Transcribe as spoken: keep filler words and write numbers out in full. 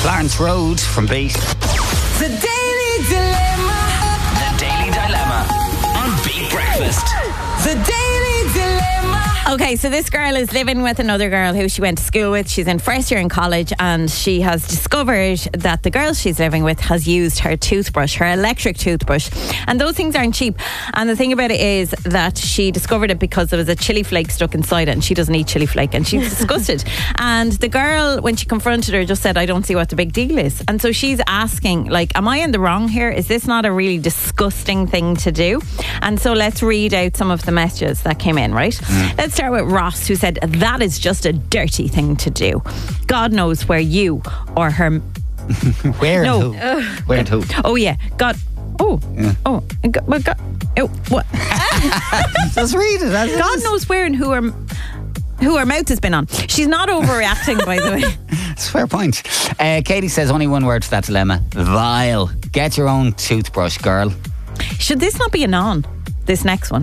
Clarence Road from Beat. The Daily Dilemma. The Daily Dilemma on Beat Breakfast. The Daily Dilemma. Okay, so this girl is living with another girl who she went to school with. She's in first year in college, and she has discovered that the girl she's living with has used her toothbrush, her electric toothbrush. And those things aren't cheap. And the thing about it is that she discovered it because there was a chili flake stuck inside it, and she doesn't eat chili flake, and she's disgusted. And the girl, when she confronted her, just said, I don't see what the big deal is. And so she's asking, like, am I in the wrong here? Is this not a really disgusting thing to do? And so let's read out some of the messages that came in, right? Mm. Let's start with Ross, who said, that is just a dirty thing to do. God knows where you or her... Where no. and who? Where and who? Oh, yeah. God... Oh, yeah. oh, God, well, God, oh, what? Just read it. That God is. knows where and who her, who her mouth has been on. She's not overreacting, by the way. It's a fair point. Uh, Katie says only one word to that dilemma. Vile. Get your own toothbrush, girl. Should this not be a non? This next one.